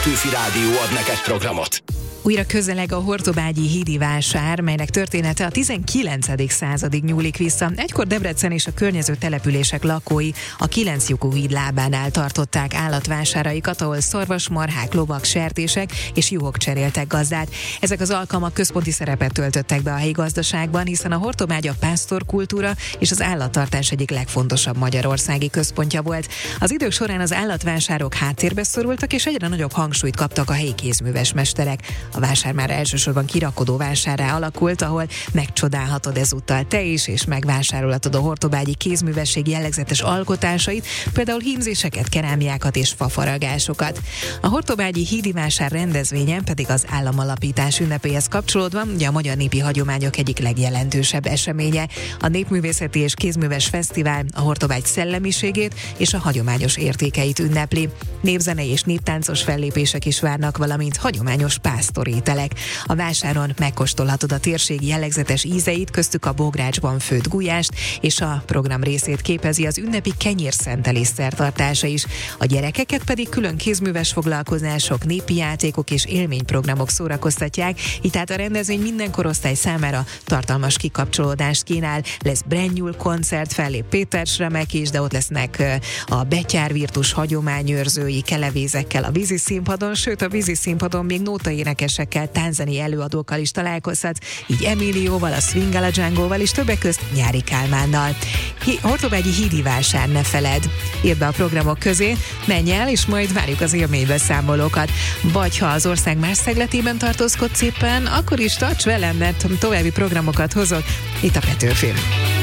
Petőfi Rádió ad neked programot. Újra közeleg a hortobágyi hídi vásár, melynek története a 19. századig nyúlik vissza. Egykor Debrecen és a környező települések lakói a 9 lyukú híd lábánál tartották állatvásáraikat, ahol szarvasmarhák, lovak, sertések és juhok cseréltek gazdát. Ezek az alkalmak központi szerepet töltöttek be a helyi gazdaságban, hiszen a Hortobágy a pásztorkultúra és az állattartás egyik legfontosabb magyarországi központja volt. Az idők során az állatvásárok háttérbe szorultak, és egyre nagyobb hangsúlyt kaptak a helyi kézműves mesterek. A vásár már elsősorban kirakodó vásárrá alakult, ahol megcsodálhatod ezúttal te is, és megvásárolhatod a hortobágyi kézművesség jellegzetes alkotásait, például hímzéseket, kerámiákat és fafaragásokat. A hortobágyi hídi vásár rendezvényen pedig az államalapítás ünnepéhez kapcsolódva, ugye a magyar népi hagyományok egyik legjelentősebb eseménye. A Népművészeti és Kézműves Fesztivál a Hortobágy szellemiségét és a hagyományos értékeit ünnepli. Népzenei és néptáncos fellépések is várnak, valamint hagyományos pásztorételek. A vásáron megkóstolhatod a térség jellegzetes ízeit, köztük a bográcsban főtt gulyást, és a program részét képezi az ünnepi kenyérszentelés szertartása is. A gyerekeket pedig külön kézműves foglalkozások, népi játékok és élményprogramok szórakoztatják, így tehát a rendezvény minden korosztály számára tartalmas kikapcsolódást kínál. Lesz Brandnyúl koncert, fellép Péter Sremek is, de ott lesznek a betyárvirtus hagyományőrzői kelevézekkel a vízi színpadon, sőt a vízi színpadon még nótaénekesekkel, tánzeni előadókkal is találkozhatsz, így Emilióval, a Swingala Djangoval és többek közt Nyári Kálmánnal. Hortobágyi hídi vásár, ne feledd! Írd be a programok közé, menj el, és majd várjuk az élménybeszámolókat. Vagy ha az ország más szegletében tartózkodsz éppen, akkor is tarts velem, mert további programokat hozok itt a Petőfin.